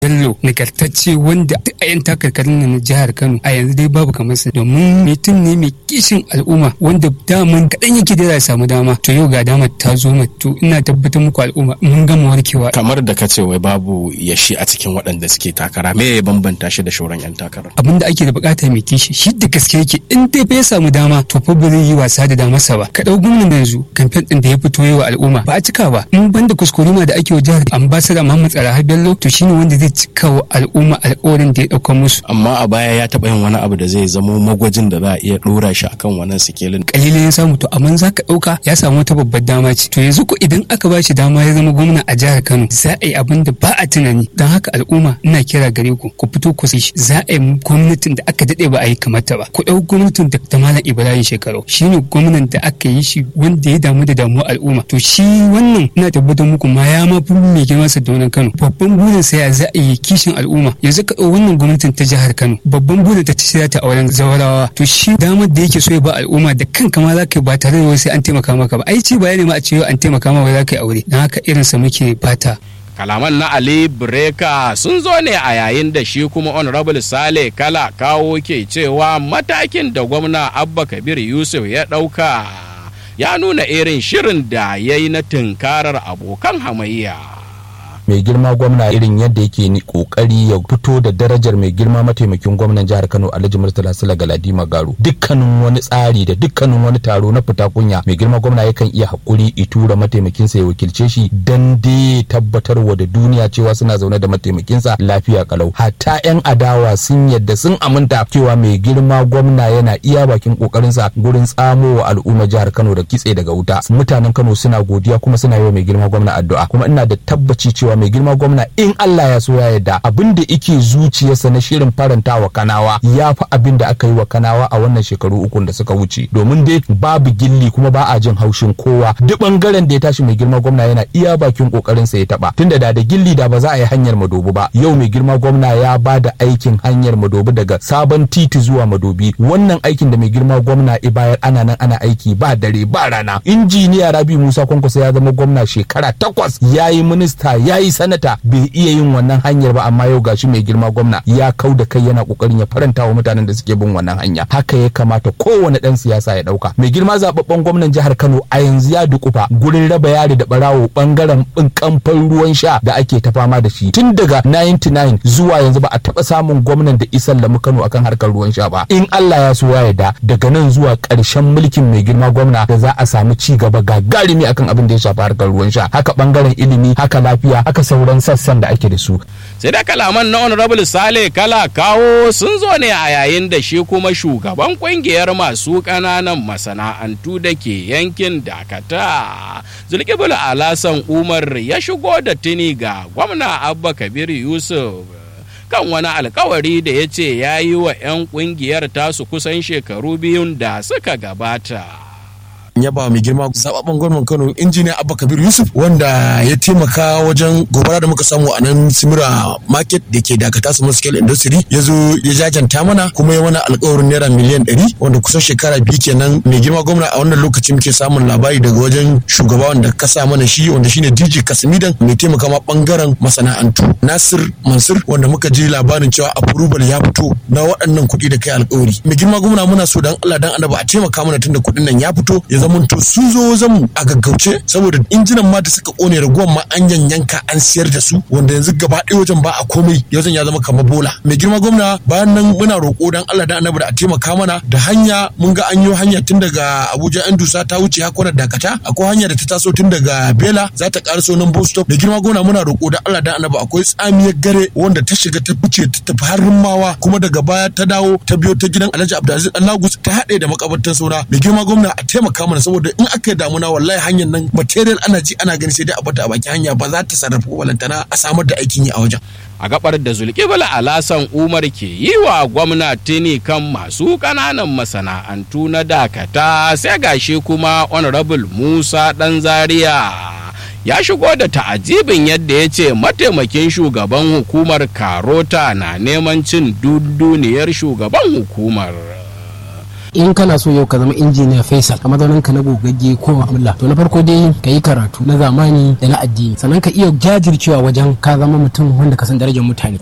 Bello nagartacce wanda duk a 'yan takarkarin na jihar Kano a yanzu dai babu kamar sa, domin mutum ne mai kishin al'umma wanda daman kaɗan yake da ya samu dama, to yau ga dama ta zo to ina tabbatar muku al'umma mun gama warkewa. Kamar da kace wai babu yashi a cikin waɗanda suke takara, me ya bambanta shi da shauran 'yan takara? Abin da ake da bukata mai kishi shi da gaske yake, in dai fa ya samu dama to fa ba zai yi wasa da damarsa ba. Ka dau gwamnan yanzu kamfen din da ya fito yi wa al'umma ba a cika ba, in banda kuskure ma da ake wa jihar ambassador Muhammad Tsaraha Bello to shine wanda zai cika wa al'umma alƙawarin da ya ɗauka musu. Amma a baya ya taɓa yin wani abu da zai zamo magwajin da za a iya ɗora shi akan wannan sikelin. Kalilin ya samu, to amma za ka ɗauka ya samu wata babbar dama ce. To yanzu ko idan aka ba shi dama ya zama gwamna a jihar Kano za a yi abin da ba a tunani. Don haka al'umma ina kira gare ku fito ku shi za a yi gwamnatin da aka daɗe ba a yi kamar ta ba. Ku ɗau gwamnatin da ta Malam Ibrahim Shekaru, shine gwamnan da aka yi shi wanda ya damu da damuwar al'umma. To shi wannan ina tabbatar muku ma ya ma fi mai girma Sardauna Kano. Babban burin sa ya za a yi kishin al'umma. Yanzu ka ɗau wannan gwamnatin ta jihar Kano, babban burin ta shirya ta auren zawarawa. To shi damar da yake so ya ba al'umma da kanka ma za ka yi ba tare da wai sai an taimaka maka ba. Ai ci bayani ma a ce an taimaka maka za ka yi aure. Don haka irinsa muke fata. Kalaman na Ali Breka sun zo ne a yayin da shi kuma Honorable Sale Kala Kawo ke cewa matakin da gwamna Abba Kabir Yusuf ya ɗauka ya nuna irin shirin da ya yi na tunkarar abokan hamayya. Mai girma gwamna irin yadda yake ni kokari ya fito da darajar mai girma mataimakin gwamnan jihar Kano Alhaji Murtala Sula Galadima Garu. Dukkanin wani tsari da dukkanin wani taro na fita kunya mai girma gwamna yakan iya hakuri itura mataimakin sa ya wakilce shi dan dai tabbatarwa da duniya cewa suna zaune da mataimakin sa lafiya kalau. Hatta yan adawa sun yadda sun aminta cewa mai girma gwamna yana iya bakin kokarin sa gurin tsamo wa al'umma jihar Kano da kitse daga wuta. Mutanen Kano suna godiya kuma suna yi wa mai girma gwamna addu'a, kuma ina da tabbaci cewa mai girma gwamna in Allah ya so ya yarda abin da yake zuciyarsa na shirin faranta wa Kanawa ya fi abin da aka yi wa Kanawa a wannan shekaru uku da suka wuce, domin dai babu gilli kuma ba a jin haushin kowa. Duk bangaren da ya tashi mai girma gwamna yana iya bakin kokarin sa ya taba, tunda da gilli da ba za a yi hanyar Madobi ba. Yau mai girma gwamna ya ba da aikin hanyar Madobi daga sabon titi zuwa Madobi. Wannan aikin da mai girma gwamna ya bayar ana nan ana aiki ba dare ba rana. Injiniya Rabi Musa Kwankwaso ya zama gwamna shekara 8, yayi minista yayi sanata, bai iya yin wannan hanyar ba, amma yau gashi mai girma gwamna ya kau da kai yana kokarin ya faranta wa mutanen da suke bin wannan hanya. Haka ya kamata kowane dan siyasa ya dauka. Mai girma zababben gwamnan jihar Kano a yanzu ya dukufa gurin raba yari da barawo bangaren kamfan ruwan sha da ake ta fama da shi tun daga 99 zuwa yanzu ba a taba samun gwamnan da isan lamu Kano akan harkar ruwan sha ba. In Allah ya so ya yarda daga nan zuwa karshen mulkin mai girma gwamna da za a samu ci gaba gagarumi akan abin da ya shafi harkar ruwan sha, haka bangaren ilimi, haka lafiya, haka sauran sassan da ake da su. Sai da kalaman na Honorable Sale Kala Kawo sun zo ne a yayin da shi kuma shugaban kungiyar masu ƙananan masana'antu da ke yankin Dakata Zulkifil Alasan Umar ya shigo da tuni ga gwamna Abba Kabir Yusuf kan wani alkawari da ya ce ya yi wa 'yan kungiyar tasu kusan shekaru biyun da suka gabata. Yaba mai girma zababben gwamnan Kano injiniya Abba Kabir Yusuf wanda ya taimaka wajen gobara da muka samu a nan Simira Market da ke Dakata Small Scale Industry, ya zo ya jajanta mana kuma ya mana alƙawarin naira miliyan 100 wanda kusan shekara 2 kenan. Mai girma gwamna a wannan lokaci muke samun labari daga wajen shugaba wanda ka sa mana shi wanda shine DJ Kasmidan mai taimaka ma bangaren masana'antu Nasir Mansur, wanda muka ji labarin cewa approval ya fito na waɗannan kuɗi da kai alƙawari. Mai girma gwamna muna so dan Allah dan Annabi a taimaka mana tunda kuɗin nan ya fito, ya zamanto sun zo wajen mu a gaggauce, saboda injinan ma da suka kone raguwan ma an yanyanka an siyar da su, wanda yanzu gaba ɗaya wajen ba a komai, wajen ya zama kamar bola. Mai girma gwamna bayan nan muna roƙo dan Allah dan Annabi da a taimaka mana da hanya. Mun ga an yi hanya tun daga Abuja yan dusa ta wuce hakwarar Dakata, akwai hanya da ta taso tun daga Bela za ta ƙaraso nan bus stop. Mai girma gwamna muna roƙo da Allah dan Annabi akwai tsamiyar gare wanda ta shiga ta fice ta tafi har Rimmawa, kuma daga baya ta dawo ta biyo ta gidan Alhaji Abdulaziz Allagus ta haɗe da makabartan Saura. Mai girma gwamna a taimaka mana, saboda in aka yi damuna wallahi hanyar nan material ana ji ana gani sai dai a bata a bakin hanya, ba za ta sarrafa walantana a samar da aikin yi a wajen. A gabar da Zulkifil Alasan Umar ke yi wa gwamnati ne kan masu ƙananan masana'antu na Dakata, sai gashi kuma Honorable Musa Dan Zaria ya shigo da ta'ajibin yadda ya ce mataimakin shugaban hukumar Karota na neman cin dunduniyar shugaban hukumar. in kana so yau ka zama injiniya Faisal a mazaunin ka na gogagge ko mu'amala, to na farko dai ka yi karatu na zamani da na addini, sannan ka iya jajircewa wajen ka zama mutum wanda ka san darajar mutane.